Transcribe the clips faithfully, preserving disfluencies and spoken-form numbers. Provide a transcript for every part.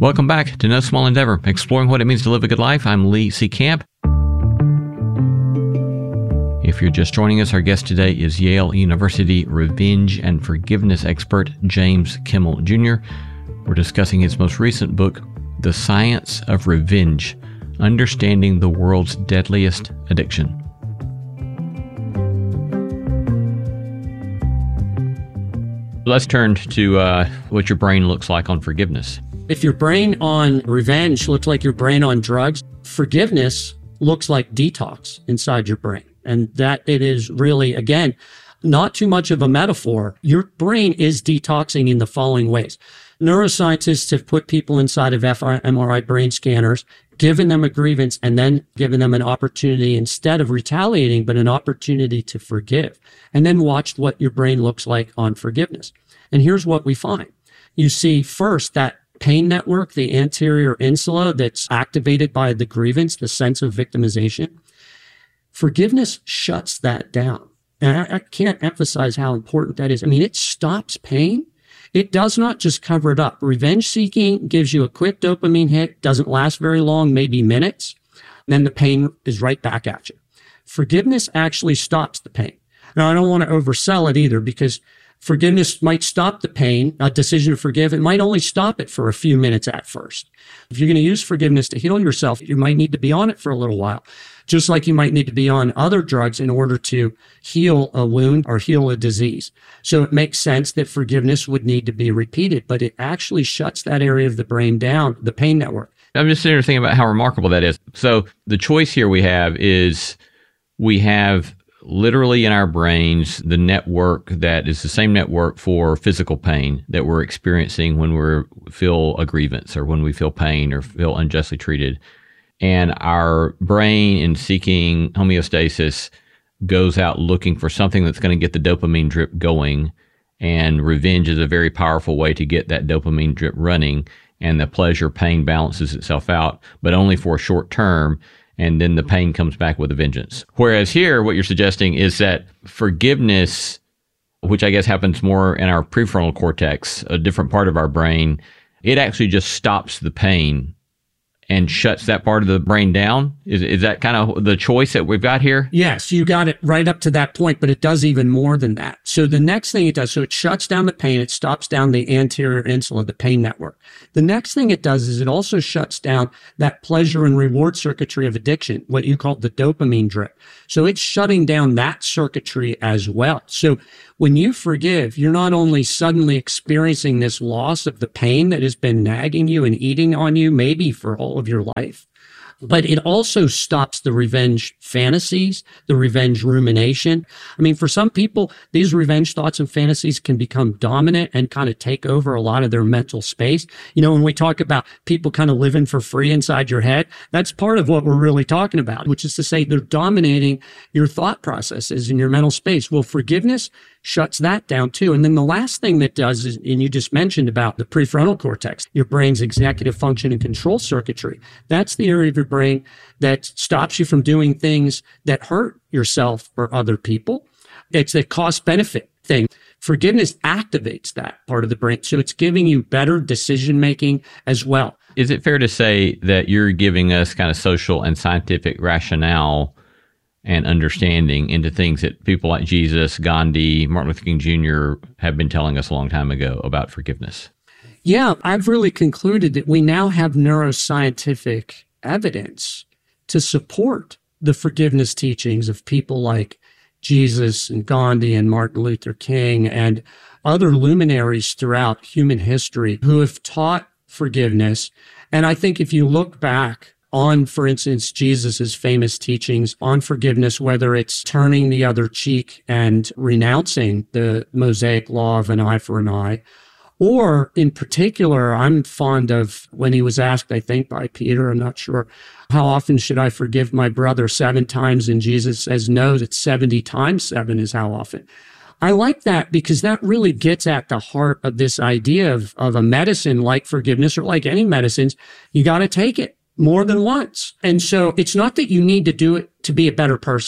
Welcome back to No Small Endeavor, exploring what it means to live a good life. I'm Lee C. Camp. If you're just joining us, our guest today is Yale University revenge and forgiveness expert James Kimmel Junior We're discussing his most recent book, The Science of Revenge, Understanding the World's Deadliest Addiction. Let's turn to uh, what your brain looks like on forgiveness. If your brain on revenge looks like your brain on drugs, forgiveness looks like detox inside your brain. And that it is really, again, not too much of a metaphor. Your brain is detoxing in the following ways. Neuroscientists have put people inside of F M R I brain scanners, given them a grievance, and then given them an opportunity, instead of retaliating, but an opportunity to forgive, and then watched what your brain looks like on forgiveness. And here's what we find. You see first that pain network, the anterior insula that's activated by the grievance, the sense of victimization. Forgiveness shuts that down. And I, I can't emphasize how important that is. I mean, it stops pain. It does not just cover it up. Revenge seeking gives you a quick dopamine hit, doesn't last very long, maybe minutes. And then the pain is right back at you. Forgiveness actually stops the pain. Now, I don't want to oversell it either, because forgiveness might stop the pain. A decision to forgive, it might only stop it for a few minutes at first. If you're going to use forgiveness to heal yourself, you might need to be on it for a little while, just like you might need to be on other drugs in order to heal a wound or heal a disease. So it makes sense that forgiveness would need to be repeated, but it actually shuts that area of the brain down, the pain network. I'm just sitting there thinking about how remarkable that is. So the choice here we have is we have literally in our brains the network that is the same network for physical pain that we're experiencing when we feel a grievance or when we feel pain or feel unjustly treated. And our brain, in seeking homeostasis, goes out looking for something that's going to get the dopamine drip going. And revenge is a very powerful way to get that dopamine drip running. And the pleasure pain balances itself out, but only for a short term. And then the pain comes back with a vengeance. Whereas here, what you're suggesting is that forgiveness, which I guess happens more in our prefrontal cortex, a different part of our brain, it actually just stops the pain and shuts that part of the brain down? Is is that kind of the choice that we've got here? Yes, you got it right up to that point, but it does even more than that. So the next thing it does, so it shuts down the pain, it stops down the anterior insula, the pain network. The next thing it does is it also shuts down that pleasure and reward circuitry of addiction, what you call the dopamine drip. So it's shutting down that circuitry as well. So when you forgive, you're not only suddenly experiencing this loss of the pain that has been nagging you and eating on you, maybe for all of your life, but it also stops the revenge fantasies, the revenge rumination. I mean, for some people, these revenge thoughts and fantasies can become dominant and kind of take over a lot of their mental space. You know, when we talk about people kind of living for free inside your head, that's part of what we're really talking about, which is to say they're dominating your thought processes in your mental space. Well, forgiveness shuts that down too. And then the last thing that does is, and you just mentioned about the prefrontal cortex, your brain's executive function and control circuitry. That's the area of your brain that stops you from doing things that hurt yourself or other people. It's a cost benefit thing. Forgiveness activates that part of the brain. So it's giving you better decision making as well. Is it fair to say that you're giving us kind of social and scientific rationale and understanding into things that people like Jesus, Gandhi, Martin Luther King Junior have been telling us a long time ago about forgiveness? Yeah, I've really concluded that we now have neuroscientific evidence to support the forgiveness teachings of people like Jesus and Gandhi and Martin Luther King and other luminaries throughout human history who have taught forgiveness. And I think if you look back on, for instance, Jesus's famous teachings on forgiveness, whether it's turning the other cheek and renouncing the Mosaic law of an eye for an eye, or in particular, I'm fond of when he was asked, I think by Peter, I'm not sure, how often should I forgive my brother? Seven times. And Jesus says, no, that seventy times seven is how often. I like that because that really gets at the heart of this idea of, of a medicine like forgiveness, or like any medicines. You got to take it more than once. And so it's not that you need to do it to be a better person.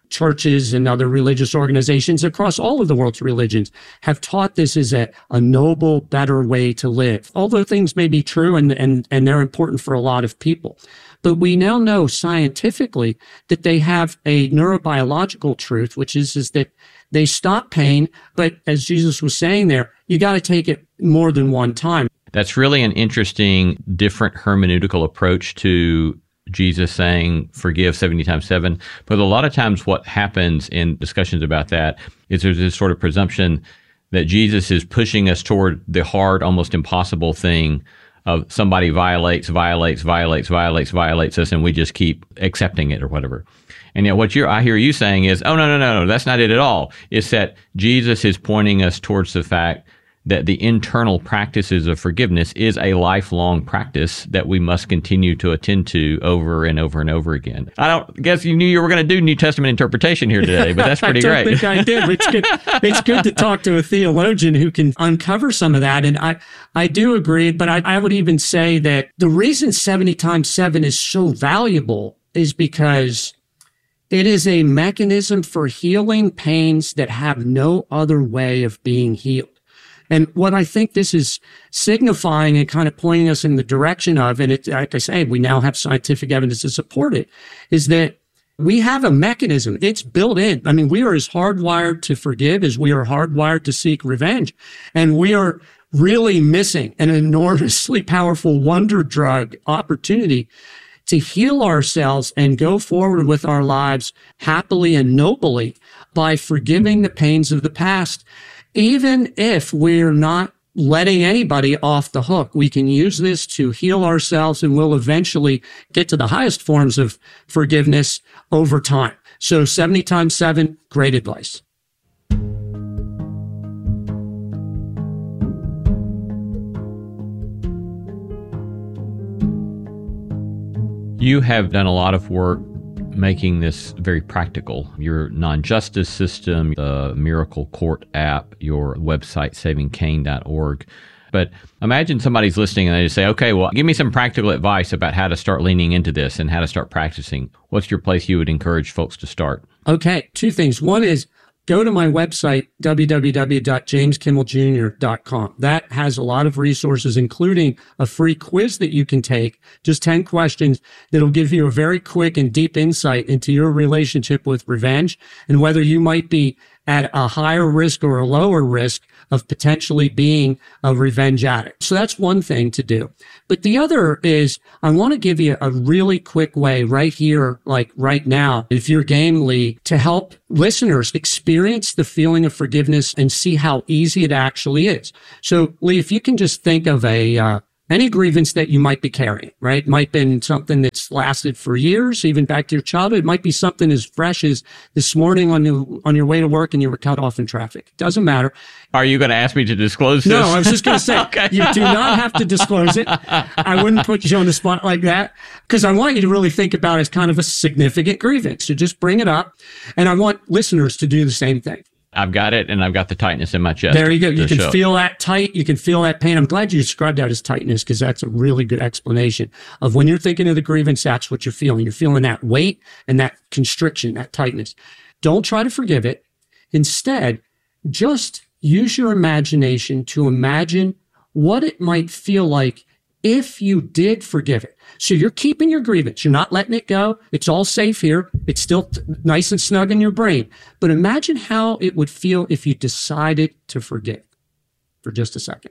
churches and other religious organizations across all of the world's religions have taught this as a, a noble, better way to live. Although things may be true and, and, and they're important for a lot of people. But we now know scientifically that they have a neurobiological truth, which is, is that they stop pain. But as Jesus was saying there, you got to take it more than one time. That's really an interesting, different hermeneutical approach to Jesus saying, forgive seventy times seven. But a lot of times what happens in discussions about that is there's this sort of presumption that Jesus is pushing us toward the hard, almost impossible thing of somebody violates, violates, violates, violates, violates us, and we just keep accepting it or whatever. And yet what you're, I hear you saying is, oh, no, no, no, no, that's not it at all. It's that Jesus is pointing us towards the fact that the internal practices of forgiveness is a lifelong practice that we must continue to attend to over and over and over again. I don't guess you knew you were going to do New Testament interpretation here today, but that's pretty I don't great. think I did. It's good. It's good to talk to a theologian who can uncover some of that. And I, I do agree, but I, I would even say that the reason seventy times seven is so valuable is because it is a mechanism for healing pains that have no other way of being healed. And what I think this is signifying and kind of pointing us in the direction of, and it, like I say, we now have scientific evidence to support it, is that we have a mechanism. It's built in. I mean, we are as hardwired to forgive as we are hardwired to seek revenge. And we are really missing an enormously powerful wonder drug opportunity to heal ourselves and go forward with our lives happily and nobly by forgiving the pains of the past. Even if we're not letting anybody off the hook, we can use this to heal ourselves, and we'll eventually get to the highest forms of forgiveness over time. So seventy times seven, great advice. You have done a lot of work making this very practical. Your non-justice system, the Miracle Court app, your website, saving cain dot org. But imagine somebody's listening and they just say, okay, well, give me some practical advice about how to start leaning into this and how to start practicing. What's your place you would encourage folks to start? Okay, two things. One is go to my website, w w w dot james kimmel junior dot com. That has a lot of resources, including a free quiz that you can take, just ten questions that'll give you a very quick and deep insight into your relationship with revenge and whether you might be at a higher risk or a lower risk of potentially being a revenge addict. So that's one thing to do. But the other is I want to give you a really quick way right here, like right now, if you're game, Lee, to help listeners experience the feeling of forgiveness and see how easy it actually is. So, Lee, if you can just think of a uh, any grievance that you might be carrying, right? It might have been something that's lasted for years, even back to your childhood. It might be something as fresh as this morning on your, on your way to work and you were cut off in traffic. It doesn't matter. Are you going to ask me to disclose this? No, I was just going to say, okay. You do not have to disclose it. I wouldn't put you on the spot like that because I want you to really think about it as kind of a significant grievance. So just bring it up. And I want listeners to do the same thing. I've got it, and I've got the tightness in my chest. There you go. You can show. feel that tight. You can feel that pain. I'm glad you described that as tightness because that's a really good explanation of when you're thinking of the grievance, that's what you're feeling. You're feeling that weight and that constriction, that tightness. Don't try to forgive it. Instead, just use your imagination to imagine what it might feel like if you did forgive it. So you're keeping your grievance. You're not letting it go. It's all safe here. It's still t- nice and snug in your brain. But imagine how it would feel if you decided to forgive for just a second.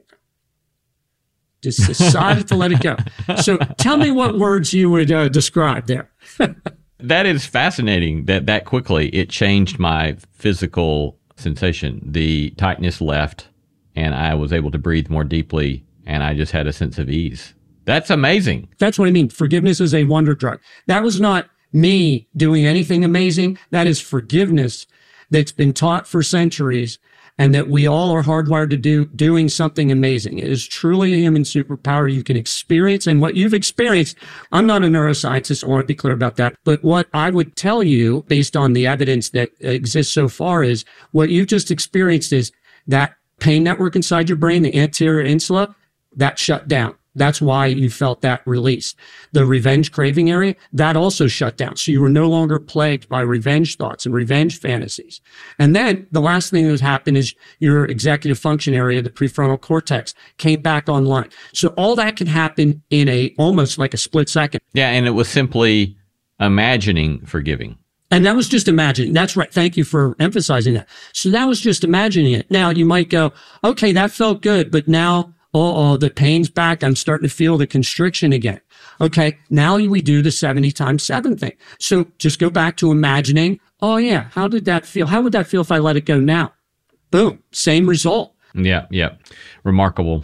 Just decided to let it go. So tell me what words you would uh, describe there. That is fascinating that that quickly it changed my physical sensation. The tightness left and I was able to breathe more deeply and I just had a sense of ease. That's amazing. That's what I mean. Forgiveness is a wonder drug. That was not me doing anything amazing. That is forgiveness that's been taught for centuries and that we all are hardwired to do doing something amazing. It is truly a human superpower you can experience. And what you've experienced, I'm not a neuroscientist. I want to be clear about that. But what I would tell you based on the evidence that exists so far is what you've just experienced is that pain network inside your brain, the anterior insula, that shut down. That's why you felt that release. The revenge craving area, that also shut down. So you were no longer plagued by revenge thoughts and revenge fantasies. And then the last thing that was happened is your executive function area, the prefrontal cortex, came back online. So all that can happen in a almost like a split second. Yeah, and it was simply imagining forgiving. And that was just imagining. That's right. Thank you for emphasizing that. So that was just imagining it. Now you might go, okay, that felt good, but now, oh, oh, the pain's back. I'm starting to feel the constriction again. Okay, now we do the seventy times seven thing. So just go back to imagining, oh yeah, how did that feel? How would that feel if I let it go now? Boom, same result. Yeah, yeah. Remarkable.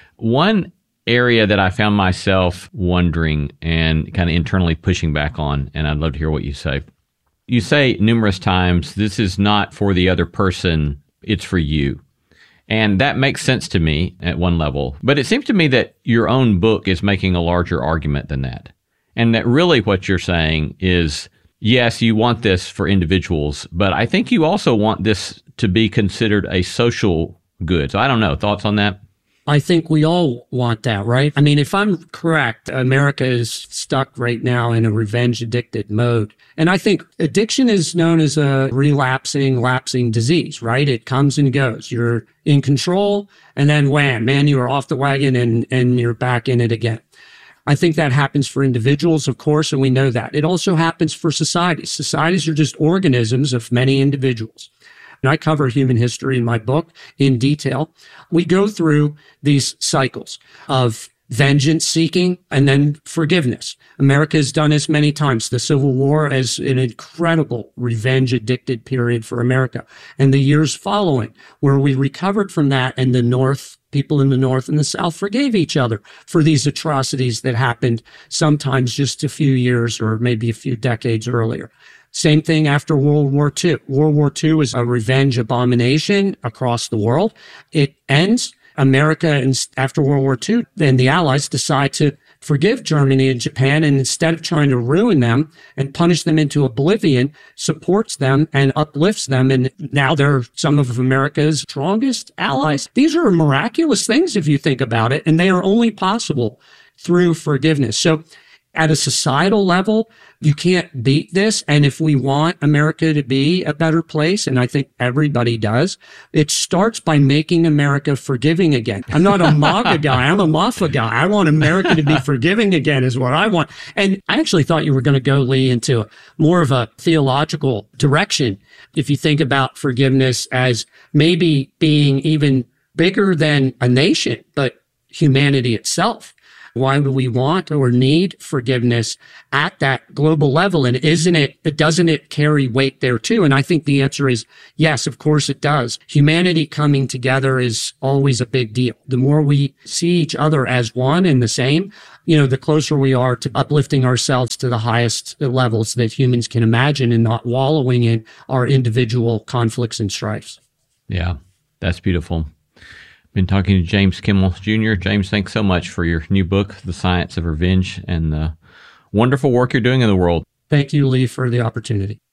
One area that I found myself wondering and kind of internally pushing back on, and I'd love to hear what you say. You say numerous times, this is not for the other person, it's for you. And that makes sense to me at one level. But it seems to me that your own book is making a larger argument than that. And that really what you're saying is, yes, you want this for individuals, but I think you also want this to be considered a social good. So I don't know. Thoughts on that? I think we all want that, right? I mean, if I'm correct, America is stuck right now in a revenge addicted mode. And I think addiction is known as a relapsing, lapsing disease, right? It comes and goes. You're in control and then wham, man, you are off the wagon and, and you're back in it again. I think that happens for individuals, of course, and we know that. It also happens for societies. Societies are just organisms of many individuals. And I cover human history in my book in detail. We go through these cycles of vengeance seeking and then forgiveness. America has done this many times. The Civil War is an incredible revenge addicted period for America. And the years following, where we recovered from that, and the North, people in the North and the South forgave each other for these atrocities that happened sometimes just a few years or maybe a few decades earlier. Same thing after World War Two. World War Two was a revenge abomination across the world. It ends. America, after World War Two, then the Allies decide to forgive Germany and Japan, and instead of trying to ruin them and punish them into oblivion, supports them and uplifts them. And now they're some of America's strongest allies. These are miraculous things if you think about it, and they are only possible through forgiveness. So at a societal level, you can't beat this. And if we want America to be a better place, and I think everybody does, it starts by making America forgiving again. I'm not a MAGA guy. I'm a MAFA guy. I want America to be forgiving again is what I want. And I actually thought you were going to go, Lee, into more of a theological direction. If you think about forgiveness as maybe being even bigger than a nation, but humanity itself. Why would we want or need forgiveness at that global level? And isn't it, doesn't it carry weight there too? And I think the answer is yes, of course it does. Humanity coming together is always a big deal. The more we see each other as one and the same, you know, the closer we are to uplifting ourselves to the highest levels that humans can imagine and not wallowing in our individual conflicts and strifes. Yeah, that's beautiful. Been talking to James Kimmel Junior James, thanks so much for your new book, The Science of Revenge, and the wonderful work you're doing in the world. Thank you, Lee, for the opportunity.